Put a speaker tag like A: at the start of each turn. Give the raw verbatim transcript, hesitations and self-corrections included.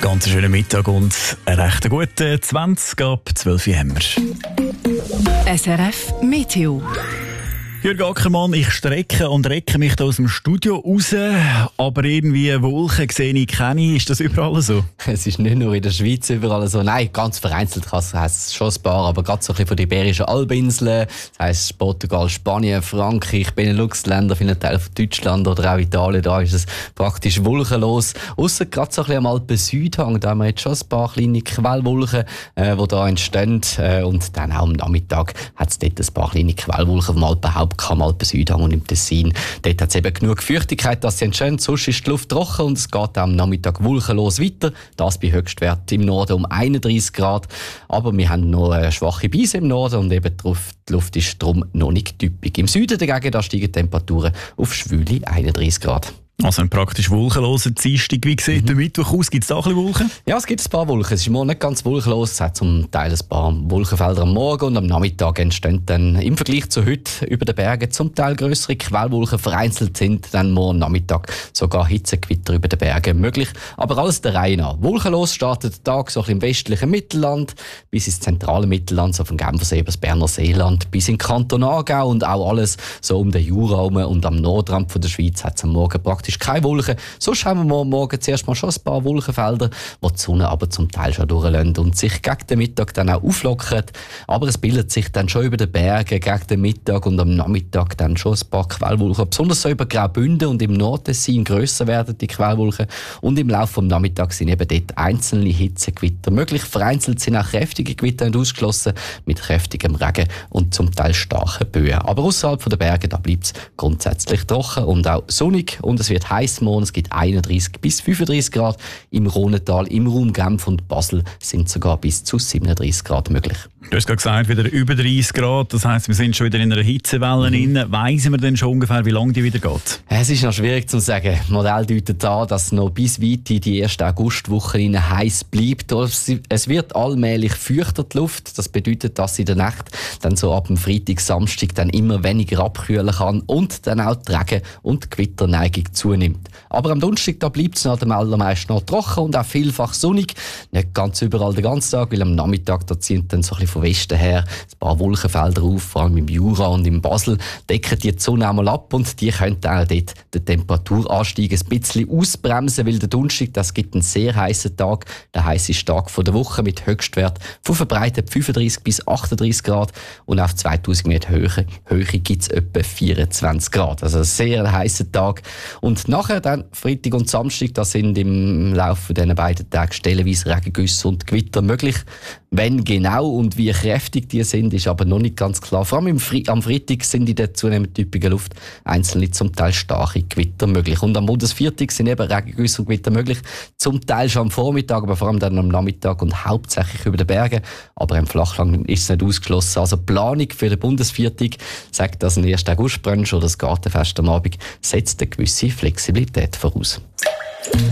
A: Ganz schönen Mittag und einen recht guten zwanzig ab zwölf Uhr haben wir.
B: S R F Meteo.
A: Jürg Ackermann, ich strecke und recke mich da aus dem Studio raus, aber irgendwie Wolken sehe ich keine. Ist das überall so?
C: Es ist nicht nur in der Schweiz überall so. Nein, ganz vereinzelt heisst es schon ein paar, aber gerade so ein bisschen von den Iberischen Halbinseln, das heisst Portugal, Spanien, Frankreich, Benelux-Länder, viele Teile von Deutschland oder auch Italien, da ist es praktisch wolkenlos. Ausser gerade so ein bisschen am Alpen-Südhang, da haben wir jetzt schon ein paar kleine Quellwolken, äh, die da entstehen. Äh, und dann auch am Nachmittag hat es dort ein paar kleine Quellwolken vom Alpenhaupt am Alpen-Südhang und im Tessin. Dort hat es eben genug Feuchtigkeit, dass sie entstehen. Sonst ist die Luft trocken und es geht am Nachmittag wolkenlos weiter. Das bei Höchstwert im Norden um einunddreissig Grad. Aber wir haben noch eine schwache Brise im Norden und eben die Luft ist darum noch nicht typisch. Im Süden dagegen da steigen die Temperaturen auf schwüle einunddreissig Grad.
A: Also ein praktisch wolkenloser Dienstag. Wie sieht der Mittwoch aus? Gibt es da ein bisschen Wolken?
C: Ja, es gibt ein paar Wolken. Es ist morgen nicht ganz wolkenlos. Es hat zum Teil ein paar Wolkenfelder am Morgen und am Nachmittag entstehen dann im Vergleich zu heute über den Bergen zum Teil grössere Quellwolken. Vereinzelt sind dann morgen Nachmittag sogar Hitzegewitter über den Bergen möglich. Aber alles der Reihe nach. Wolkenlos startet der Tag so ein bisschen im westlichen Mittelland bis ins zentrale Mittelland, so vom Genfersee über das Berner Seeland bis in den Kanton Aargau und auch alles so um den Jura herum und am Nordrand von der Schweiz hat es am Morgen praktisch keine Wolken. Sonst haben wir morgen zuerst mal schon ein paar Wolkenfelder, wo die Sonne aber zum Teil schon durchlöhnt und sich gegen den Mittag dann auch auflockert. Aber es bildet sich dann schon über den Bergen gegen den Mittag und am Nachmittag dann schon ein paar Quellwolken. Besonders so über Graubünden und im Nordtessin grösser werden die Quellwolken. Und im Laufe des Nachmittags sind eben dort einzelne Hitzegewitter möglich. Vereinzelt sind auch kräftige Gewitter nicht ausgeschlossen, mit kräftigem Regen und zum Teil starken Böen. Aber außerhalb der Berge da bleibt es grundsätzlich trocken und auch sonnig und es wird heiß morgen. Es gibt einunddreissig bis fünfunddreissig Grad. Im Rhonental, im Raum Genf und Basel sind sogar bis zu siebenunddreissig Grad möglich.
A: Du hast gerade gesagt, wieder über dreißig Grad. Das heisst, wir sind schon wieder in einer Hitzewelle mhm. drin. Weiss man denn schon ungefähr, wie lange die wieder geht?
C: Es ist noch schwierig zu sagen. Das Modell deutet an, dass es noch bis weit in die erste Augustwoche heiß bleibt. Es wird allmählich feuchter die Luft. Das bedeutet, dass in der Nacht dann so ab dem Freitag, Samstag dann immer weniger abkühlen kann und dann auch die Regen- und die Gewitterneigung zunimmt. Aber am Donnerstag da bleibt es noch am allermeisten noch trocken und auch vielfach sonnig. Nicht ganz überall den ganzen Tag, weil am Nachmittag da ziehen dann so ein bisschen von Westen her ein paar Wolkenfelder auf, vor allem im Jura und im Basel, decken die, die Sonne einmal ab und die können auch dort den Temperaturanstieg ein bisschen ausbremsen, weil der Donnerstag, das gibt einen sehr heißen Tag, der heisseste Tag von der Woche mit Höchstwert von verbreitet fünfunddreissig bis achtunddreissig Grad und auf zweitausend Meter Höhe, Höhe gibt es etwa vierundzwanzig Grad. Also ein sehr heißer Tag. Und nachher dann Freitag und Samstag, da sind im Laufe dieser beiden Tage stellenweise Regengüsse und Gewitter möglich. Wenn genau und wie kräftig die sind, ist aber noch nicht ganz klar. Vor allem im Fre- am Freitag sind in der zunehmend typischen Luft einzelne zum Teil starke Gewitter möglich. Und am Bundesviertag sind eben Regengüsse und Gewitter möglich. Zum Teil schon am Vormittag, aber vor allem dann am Nachmittag und hauptsächlich über den Bergen. Aber im Flachland ist es nicht ausgeschlossen. Also die Planung für den Bundesviertag sagt, dass ein erster August-Brunch oder das Gartenfest am Abend setzt eine gewisse Flexibilität voraus.